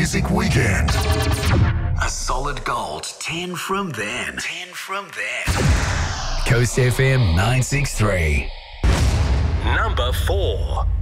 Music Weekend. A solid gold 10 from them. 10 from them. Coast FM 963. Number 4.